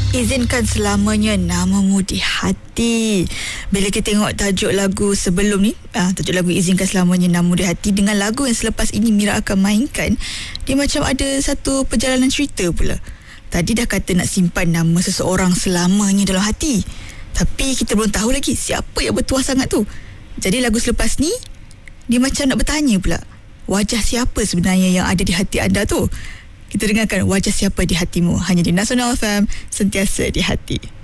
Izinkan selamanya namamu di hati. Bila kita tengok tajuk lagu sebelum ni, tajuk lagu Izinkan Selamanya Namamu di Hati, dengan lagu yang selepas ini Mira akan mainkan, dia macam ada satu perjalanan cerita pula. Tadi dah kata nak simpan nama seseorang selamanya dalam hati, tapi kita belum tahu lagi siapa yang bertuah sangat tu. Jadi lagu selepas ni, dia macam nak bertanya pula, wajah siapa sebenarnya yang ada di hati anda tu? Kita dengarkan Wajah Siapa di Hatimu, hanya di Nasional FM, sentiasa di hati.